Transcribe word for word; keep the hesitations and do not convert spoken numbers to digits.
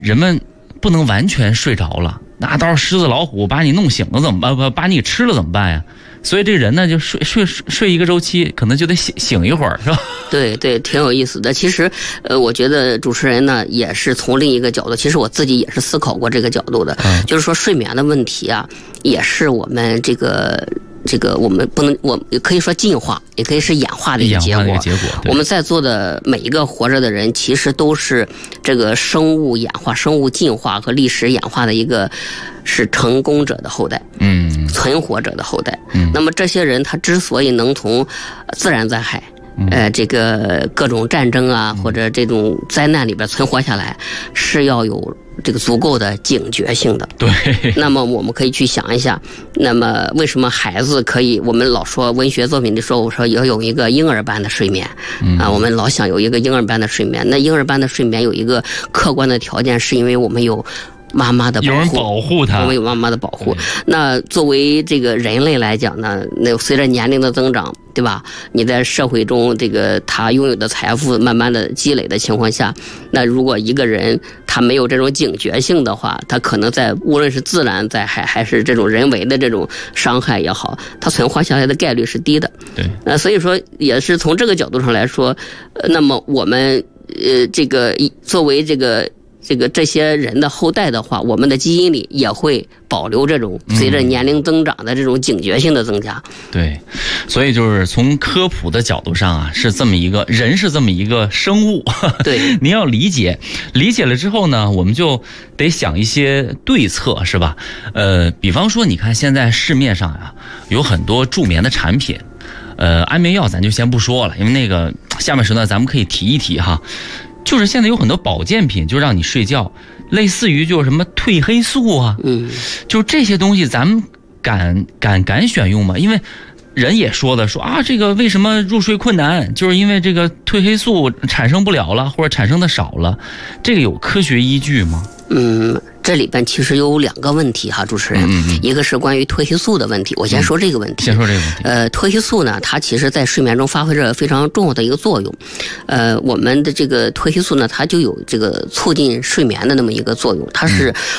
人们不能完全睡着了，那到时候狮子老虎把你弄醒了怎么办？不把你吃了怎么办呀？所以这人呢，就睡睡睡一个周期，可能就得醒醒一会儿，是吧？ 对对，挺有意思的。其实，呃，我觉得主持人呢也是从另一个角度，其实我自己也是思考过这个角度的，嗯、就是说睡眠的问题啊，也是我们这个。这个我们不能，我可以说进化，也可以是演化的一个结果。 结果我们在座的每一个活着的人，其实都是这个生物演化、生物进化和历史演化的一个是成功者的后代，嗯，存活者的后代。嗯，那么这些人他之所以能从自然灾害。呃，这个各种战争啊，或者这种灾难里边存活下来，是要有这个足够的警觉性的。 对。 那么我们可以去想一下，那么为什么孩子可以？我们老说文学作品里说，我说要有一个婴儿般的睡眠，嗯、啊，我们老想有一个婴儿般的睡眠。那婴儿般的睡眠有一个客观的条件，是因为我们有。妈妈的保护， 有人保护他， 我们有妈妈的保护。那作为这个人类来讲呢，那随着年龄的增长，对吧？你在社会中，这个他拥有的财富慢慢的积累的情况下，那如果一个人他没有这种警觉性的话，他可能在无论是自然灾害还是这种人为的这种伤害也好，他存活下来的概率是低的。 对， 呃，所以说也是从这个角度上来说，呃、那么我们呃这个作为这个。这个这些人的后代的话，我们的基因里也会保留这种随着年龄增长的这种警觉性的增加。 嗯、对，所以就是从科普的角度上啊，是这么一个人是这么一个生物。 对， 您要理解，理解了之后呢，我们就得想一些对策，是吧？呃，比方说，你看现在市面上啊有很多助眠的产品。呃，安眠药咱就先不说了，因为那个下面时段咱们可以提一提哈。就是现在有很多保健品，就让你睡觉，类似于就是什么褪黑素啊，嗯，就这些东西，咱们敢敢敢选用吗？因为人也说的说啊，这个为什么入睡困难，就是因为这个褪黑素产生不了了，或者产生的少了，这个有科学依据吗？ 嗯。这里边其实有两个问题哈，主持人，嗯嗯一个是关于褪黑素的问题，我先说这个问题。 嗯、先说这个问题。 呃，褪黑素呢，它其实在睡眠中发挥着非常重要的一个作用。呃，我们的这个褪黑素呢，它就有这个促进睡眠的那么一个作用，它是